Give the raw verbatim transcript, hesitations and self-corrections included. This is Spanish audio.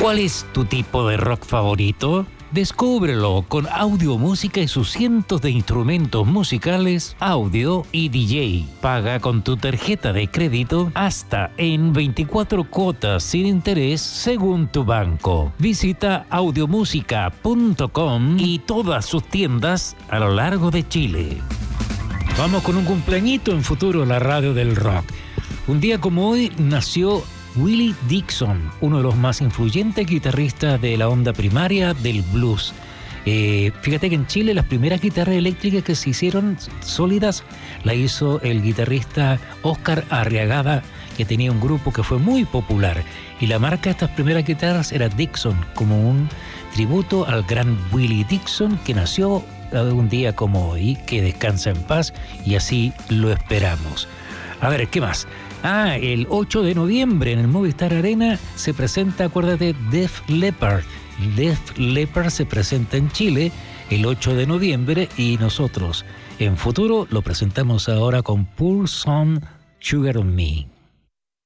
¿Cuál es tu tipo de rock favorito? Descúbrelo con Audio Música y sus cientos de instrumentos musicales, audio y D J. Paga con tu tarjeta de crédito hasta en veinticuatro cuotas sin interés según tu banco. Visita audiomusica punto com y todas sus tiendas a lo largo de Chile. Vamos con un cumpleañito en Futuro, la radio del rock. Un día como hoy nació Willie Dixon, uno de los más influyentes guitarristas de la onda primaria del blues. Eh, fíjate que en Chile las primeras guitarras eléctricas que se hicieron sólidas la hizo el guitarrista Oscar Arriagada, que tenía un grupo que fue muy popular. Y la marca de estas primeras guitarras era Dixon, como un tributo al gran Willie Dixon, que nació un día como hoy, que descansa en paz, y así lo esperamos. A ver, ¿qué más? Ah, el ocho de noviembre en el Movistar Arena se presenta, acuérdate, Def Leppard. Def Leppard se presenta en Chile el ocho de noviembre y nosotros en Futuro lo presentamos ahora con Pour Some Sugar on Me.